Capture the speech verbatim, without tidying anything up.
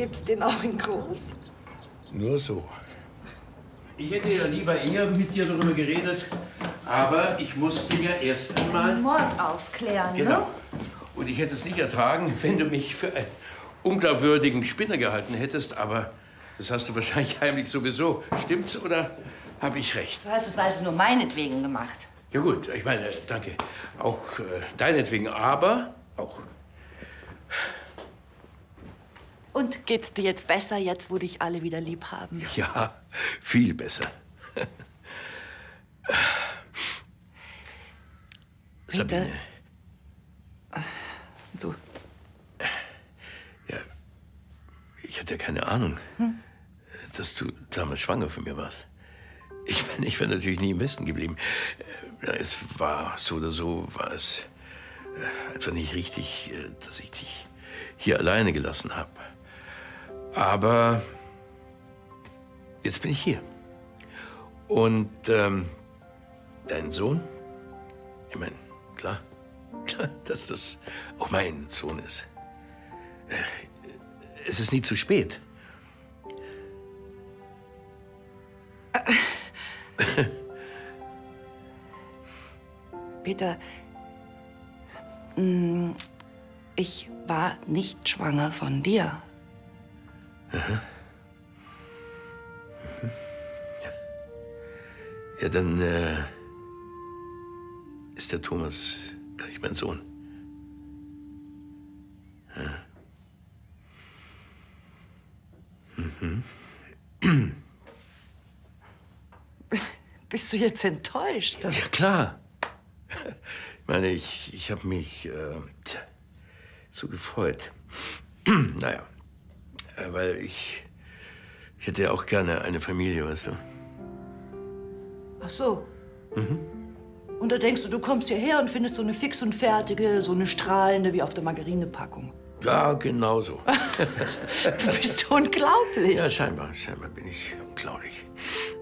Gibt's den auch in groß? Nur so. Ich hätte ja lieber eher mit dir darüber geredet, aber ich musste ja erst einmal... Mord aufklären, Genau. ne? Und ich hätte es nicht ertragen, wenn du mich für einen unglaubwürdigen Spinner gehalten hättest, aber das hast du wahrscheinlich heimlich sowieso. Stimmt's oder habe ich recht? Du hast es also nur meinetwegen gemacht. Ja gut, ich meine, danke. Auch äh, deinetwegen, aber auch. Und geht's dir jetzt besser, jetzt wo dich alle wieder lieb haben? Ja, viel besser. Peter. Sabine. Du. Ja, ich hatte ja keine Ahnung, Hm? dass du damals schwanger von mir warst. Ich meine, ich wäre natürlich nie im Westen geblieben. Äh, Es war so oder so, war es äh, einfach nicht richtig, äh, dass ich dich hier alleine gelassen habe. Aber jetzt bin ich hier. Und ähm, dein Sohn, ich meine, klar, klar, dass das auch mein Sohn ist. Äh, es ist nie zu spät. Peter, mh, ich war nicht schwanger von dir. Aha. Mhm. Ja, dann äh, ist der Thomas gar nicht mein Sohn. Ja. Mhm. Bist du jetzt enttäuscht? Ja, klar. Ich meine, ich, ich habe mich äh, tja, so gefreut. Naja, äh, weil ich, ich hätte ja auch gerne eine Familie, weißt du. Ach so. Mhm. Und da denkst du, du kommst hierher und findest so eine fix und fertige, so eine strahlende wie auf der Margarinepackung. Ja, genau so. Du bist unglaublich. Ja, scheinbar, scheinbar bin ich unglaublich.